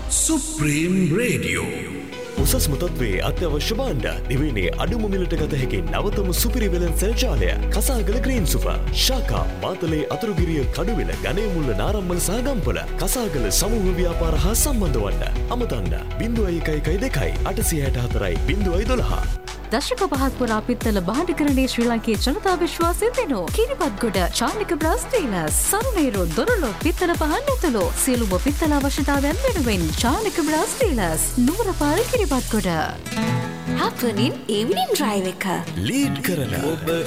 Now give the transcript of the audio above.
Supreme Radio. උසස්ම තත්ත්වයේ අත්‍යවශ්‍ය භාණ්ඩ දිවයිනේ අඩුම මිලට ගත හැකි නවතම සුපිරි වෙළඳ සෙල් ජාලය කසාගල ග්‍රීන් සුපර් ශාඛා මාතලේ අතුරුගිරිය කඩුවෙල ගණේමුල්ල නාරම්මල සහ ගම්පල කසාගල සමූහ ව්‍යාපාර හා සම්බන්ධ වන්න අමතන්න 0112 864 012 දශක පහක් පුරා පිත්තල භාණ්ඩකරණයේ ශ්‍රී ලංකේ ජනතා විශ්වාසය දෙනු කිරිබත්ගොඩ චානික බ්‍රාස් ටීලර්ස් සරුනේරු දොරලො පිත්තල පහන් ඇතුළු සියලුම පිත්තල අවශ්‍යතාවයන් වෙනුවෙන් චානික බ්‍රාස් ටීලර්ස් නුවරපාර කිරිබත්ගොඩ. හපනින් ඉවනිං ඩ්‍රයිව් එක ලීඩ් කරන ඔබ